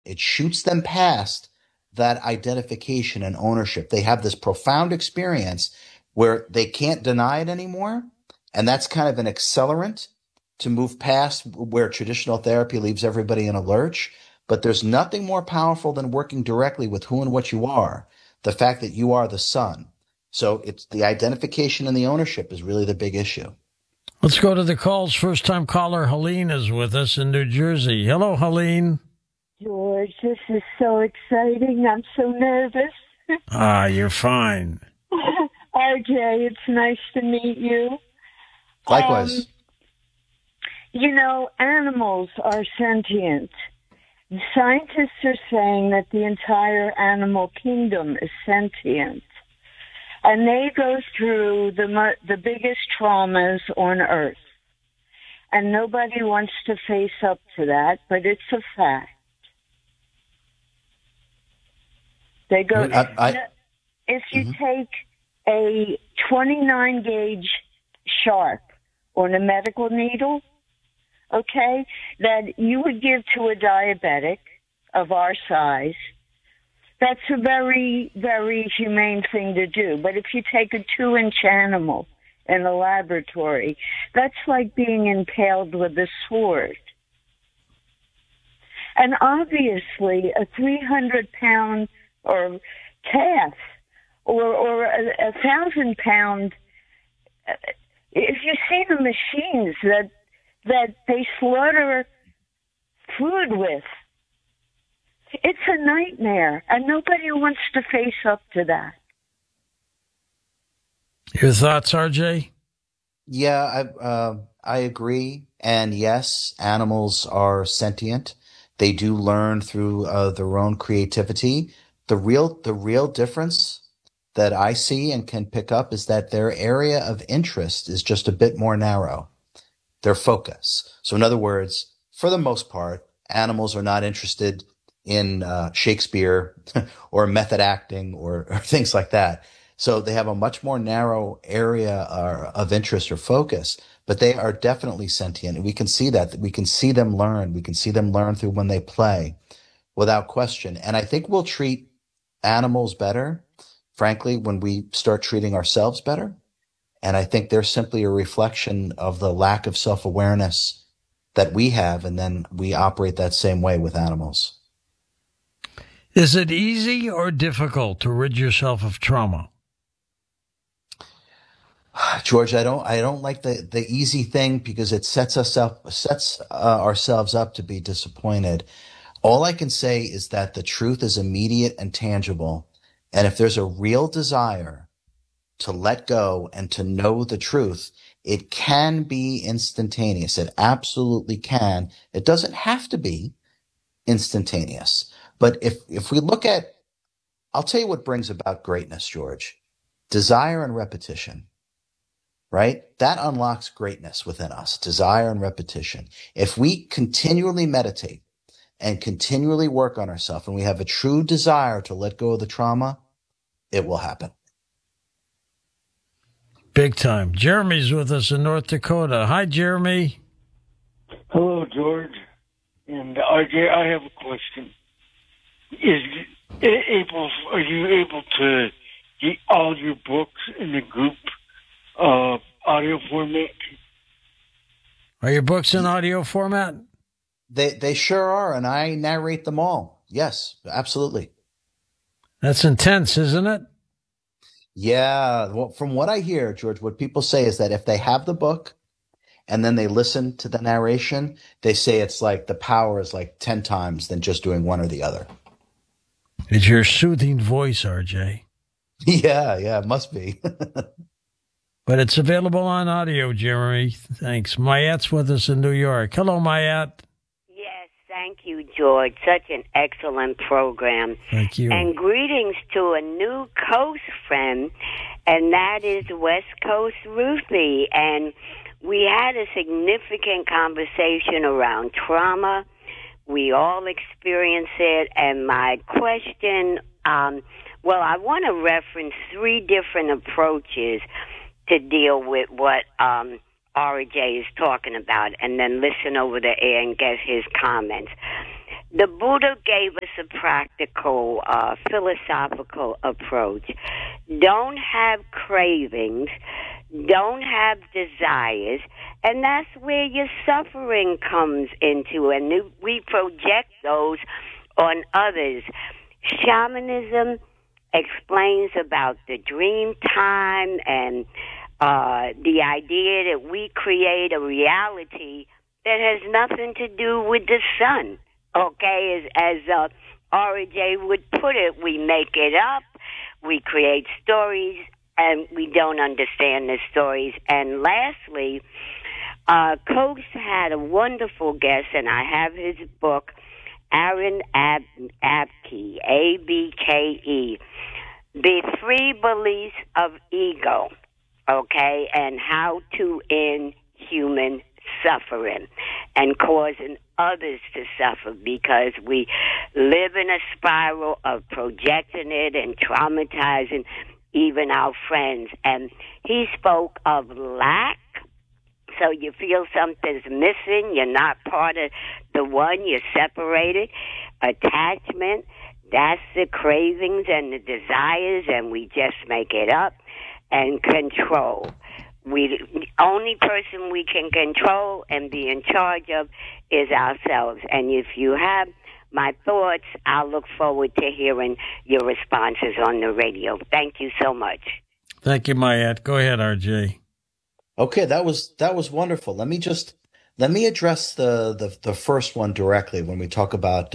It shoots them past that identification and ownership. They have this profound experience where they can't deny it anymore. And that's kind of an accelerant to move past where traditional therapy leaves everybody in a lurch. But there's nothing more powerful than working directly with who and what you are. The fact that you are the son. So it's the identification and the ownership is really the big issue. Let's go to the calls. First time caller Helene is with us in New Jersey. Hello, Helene. George, this is so exciting. I'm so nervous. You're fine. RJ, it's nice to meet you. Likewise. Animals are sentient. Scientists are saying that the entire animal kingdom is sentient. And they go through the biggest traumas on Earth. And nobody wants to face up to that, but it's a fact. They go. If you take a 29 gauge sharp on a medical needle, okay, that you would give to a diabetic of our size, that's a very, very humane thing to do. But if you take a 2-inch animal in a laboratory, that's like being impaled with a sword. And obviously, a 300-pound or calf or a 1,000-pound, if you see the machines that they slaughter food with, it's a nightmare, and nobody wants to face up to that. Your thoughts, RJ? Yeah, I agree. And yes, animals are sentient. They do learn through their own creativity. The real difference that I see and can pick up is that their area of interest is just a bit more narrow. Their focus. So in other words, for the most part, animals are not interested in Shakespeare or method acting or things like that. So they have a much more narrow area of interest or focus, but they are definitely sentient. And we can see that. We can see them learn. We can see them learn through when they play without question. And I think we'll treat animals better, frankly, when we start treating ourselves better. And I think they're simply a reflection of the lack of self-awareness that we have, and then we operate that same way with animals. Is it easy or difficult to rid yourself of trauma? George, I don't like the easy thing because it sets ourselves up to be disappointed. All I can say is that the truth is immediate and tangible. And if there's a real desire to let go and to know the truth, it can be instantaneous. It absolutely can. It doesn't have to be instantaneous. But if we look at, I'll tell you what brings about greatness, George. Desire and repetition, right? That unlocks greatness within us, desire and repetition. If we continually meditate and continually work on ourselves and we have a true desire to let go of the trauma, it will happen. Big time. Jeremy's with us in North Dakota. Hi, Jeremy. Hello, George. And RJ, I have a question. Are you able to get all your books in the group audio format? Are your books in audio format? They sure are, and I narrate them all. Yes, absolutely. That's intense, isn't it? Yeah. Well, from what I hear, George, what people say is that if they have the book and then they listen to the narration, they say it's like the power is like 10 times than just doing one or the other. It's your soothing voice, RJ. Yeah, it must be. But it's available on audio, Jeremy. Thanks. Mayatte's with us in New York. Hello, Mayette. Yes, thank you, George. Such an excellent program. Thank you. And greetings to a new coast friend, and that is West Coast Ruthie. And we had a significant conversation around trauma. We all experience it. And my question, I want to reference 3 different approaches to deal with what RJ is talking about, and then listen over the air and get his comments. The Buddha gave us a practical, philosophical approach. Don't have cravings, don't have desires, and that's where your suffering comes into, and we project those on others. Shamanism explains about the dream time and the idea that we create a reality that has nothing to do with the sun. Okay, as R.J. would put it, we make it up, we create stories, and we don't understand the stories. And lastly, Coase had a wonderful guest, and I have his book, Aaron Abke, A-B-K-E, The 3 Beliefs of Ego, okay, and how to end human suffering and causing others to suffer, because we live in a spiral of projecting it and traumatizing even our friends. And he spoke of lack. So you feel something's missing, you're not part of the one, you're separated. Attachment, that's the cravings and the desires, and we just make it up. And control. The only person we can control and be in charge of is ourselves. And if you have my thoughts, I'll look forward to hearing your responses on the radio. Thank you so much. Thank you, Mayat. Go ahead, RJ. Okay, that was wonderful. Let me address the first one directly when we talk about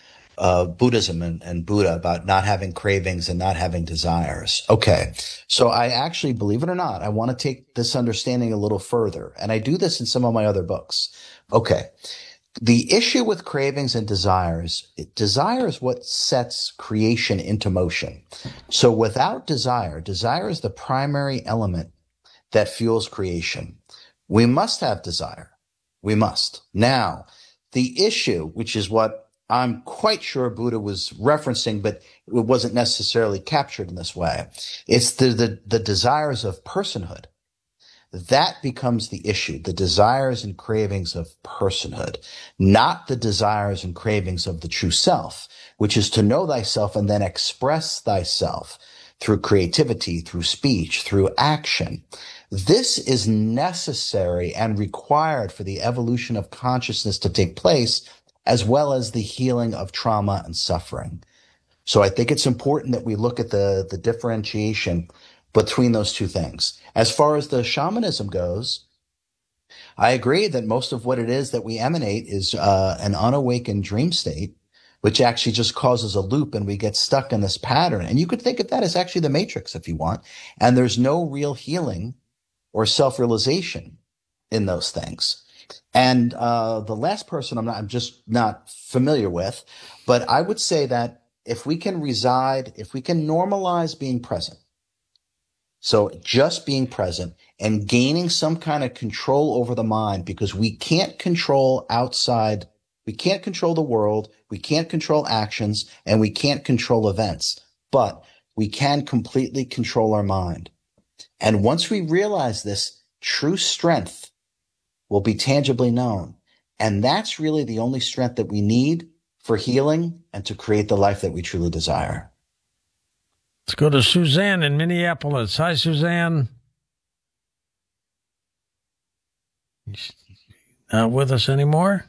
Buddhism and Buddha, about not having cravings and not having desires. Okay. So I actually, believe it or not, I want to take this understanding a little further. And I do this in some of my other books. Okay. The issue with cravings and desires is what sets creation into motion. So without desire is the primary element that fuels creation. We must have desire. We must. Now, the issue, which is what I'm quite sure Buddha was referencing, but it wasn't necessarily captured in this way. It's the desires of personhood. That becomes the issue, the desires and cravings of personhood, not the desires and cravings of the true self, which is to know thyself and then express thyself through creativity, through speech, through action. This is necessary and required for the evolution of consciousness to take place, as well as the healing of trauma and suffering. So I think it's important that we look at the differentiation between those two things. As far as the shamanism goes, I agree that most of what it is that we emanate is an unawakened dream state, which actually just causes a loop and we get stuck in this pattern. And you could think of that as actually the Matrix if you want. And there's no real healing or self-realization in those things. And the last person I'm just not familiar with, but I would say that if we can normalize being present, so just being present and gaining some kind of control over the mind, because we can't control outside, we can't control the world, we can't control actions, and we can't control events, but we can completely control our mind. And once we realize this, true strength will be tangibly known. And that's really the only strength that we need for healing and to create the life that we truly desire. Let's go to Suzanne in Minneapolis. Hi, Suzanne. Not with us anymore?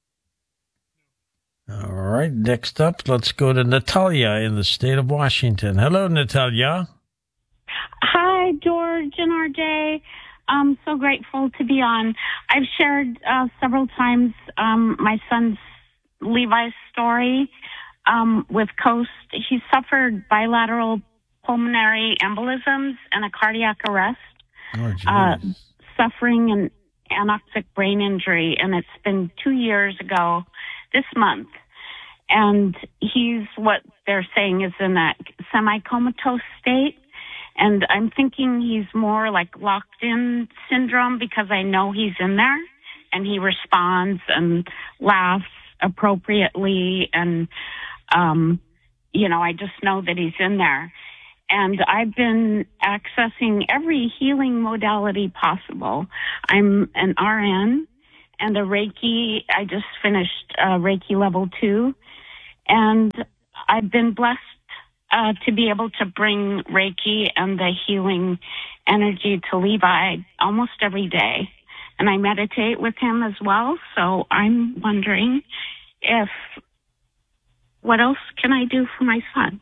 All right, next up, let's go to Natalia in the state of Washington. Hello, Natalia. Hi, George and RJ. I'm so grateful to be on. I've shared several times my son's Levi's story with Coast. He suffered bilateral pulmonary embolisms and a cardiac arrest, suffering an anoxic brain injury, and it's been 2 years ago this month. And he's, what they're saying, is in that semi-comatose state. And I'm thinking he's more like locked-in syndrome, because I know he's in there and he responds and laughs appropriately. And, I just know that he's in there. And I've been accessing every healing modality possible. I'm an RN, and a Reiki. I just finished Reiki level 2, and I've been blessed to be able to bring Reiki and the healing energy to Levi almost every day. And I meditate with him as well. So I'm wondering what else can I do for my son?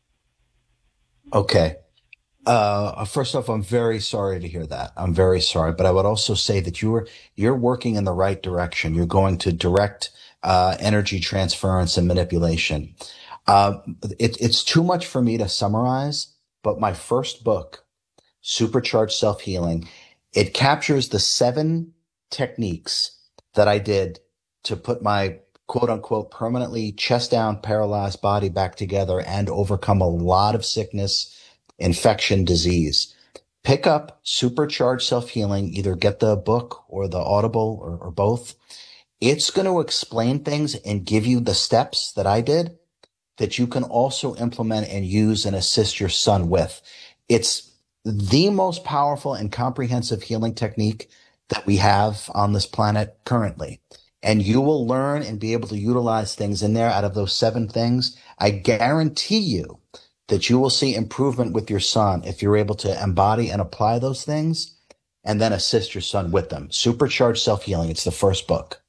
Okay. First off, I'm very sorry to hear that. I'm very sorry, but I would also say that you're working in the right direction. You're going to direct energy transference and manipulation. It's too much for me to summarize, but my first book, Supercharged Self-Healing, it captures the 7 techniques that I did to put my quote unquote permanently chest down, paralyzed body back together and overcome a lot of sickness, infection, disease. Pick up Supercharged Self-Healing, either get the book or the Audible or both. It's going to explain things and give you the steps that I did that you can also implement and use and assist your son with. It's the most powerful and comprehensive healing technique that we have on this planet currently. And you will learn and be able to utilize things in there out of those 7 things. I guarantee you that you will see improvement with your son if you're able to embody and apply those things and then assist your son with them. Supercharged Self-Healing. It's the first book.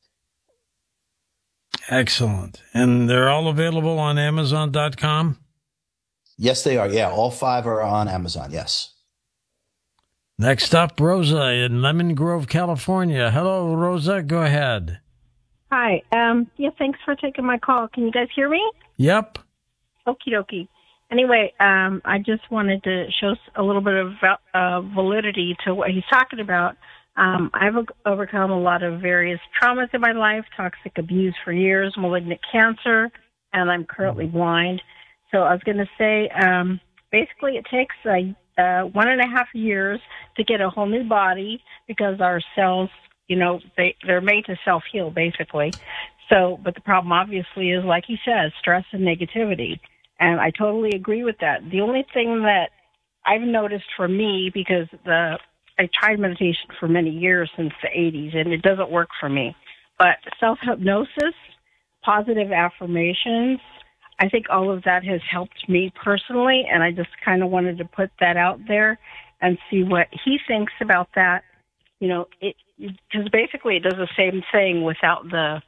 Excellent. And they're all available on Amazon.com? Yes, they are. Yeah, all 5 are on Amazon. Yes. Next up, Rosa in Lemon Grove, California. Hello, Rosa. Go ahead. Hi. Yeah, thanks for taking my call. Can you guys hear me? Yep. Okie dokie. Anyway, I just wanted to show a little bit of validity to what he's talking about. I've overcome a lot of various traumas in my life, toxic abuse for years, malignant cancer, and I'm currently blind. So I was going to say, basically it takes 1.5 years to get a whole new body because our cells, they're made to self-heal, basically. So, but the problem obviously is, like he says, stress and negativity. And I totally agree with that. The only thing that I've noticed for me, because I tried meditation for many years since the 80s, and it doesn't work for me. But self-hypnosis, positive affirmations, I think all of that has helped me personally, and I just kind of wanted to put that out there and see what he thinks about that. Because basically it does the same thing without the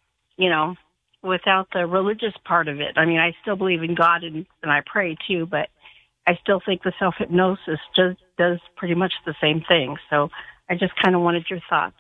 religious part of it. I mean, I still believe in God and I pray too, but I still think the self-hypnosis just does pretty much the same thing. So I just kind of wanted your thoughts.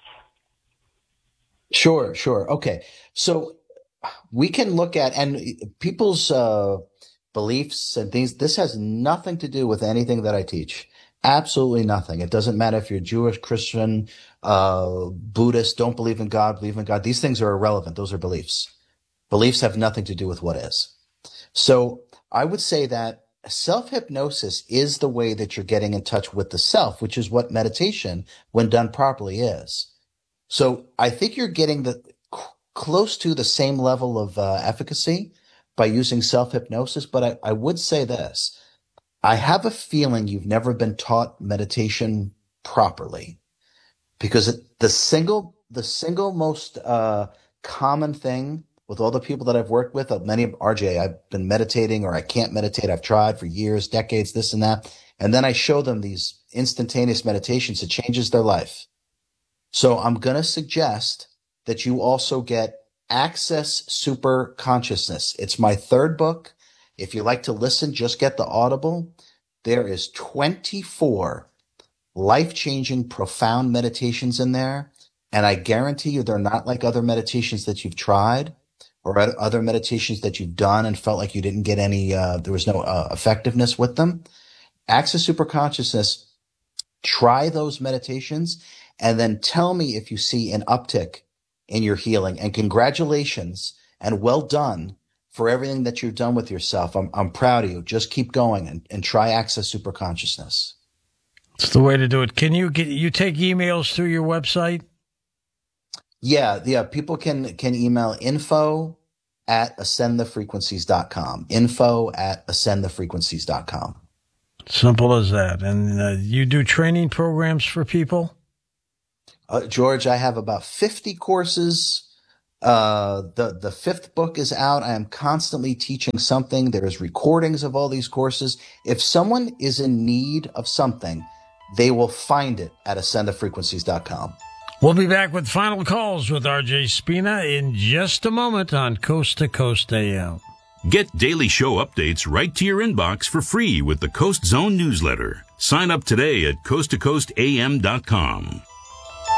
Sure. Okay. So we can look at, and people's beliefs and things, this has nothing to do with anything that I teach. Absolutely nothing. It doesn't matter if you're Jewish, Christian, Buddhist, don't believe in God, believe in God. These things are irrelevant. Those are beliefs. Beliefs have nothing to do with what is. So I would say that self-hypnosis is the way that you're getting in touch with the self, which is what meditation, when done properly, is. So I think you're getting close to the same level of efficacy by using self-hypnosis. But I would say this. I have a feeling you've never been taught meditation properly, because the single most common thing with all the people that I've worked with, many of RJ, I've been meditating or I can't meditate. I've tried for years, decades, this and that. And then I show them these instantaneous meditations. It changes their life. So I'm going to suggest that you also get Access Super Consciousness. It's my 3rd book. If you like to listen, just get the Audible. There is 24 life-changing, profound meditations in there. And I guarantee you they're not like other meditations that you've tried or other meditations that you've done and felt like you didn't get any, there was no effectiveness with them. Access Super Consciousness, try those meditations and then tell me if you see an uptick in your healing. And congratulations and well done for everything that you've done with yourself. I'm proud of you. Just keep going and try Access Super Consciousness. It's the way to do it. Can you take emails through your website? Yeah. People can email info@ascendthefrequencies.com. info@ascendthefrequencies.com. Simple as that. And you do training programs for people? George, I have about 50 courses. The fifth book is out. I am constantly teaching something. There's recordings of all these courses. If someone is in need of something, they will find it at ascendofrequencies.com. We'll be back with final calls with RJ Spina in just a moment on Coast to Coast AM. Get daily show updates right to your inbox for free with the Coast Zone newsletter. Sign up today at coasttocoastam.com.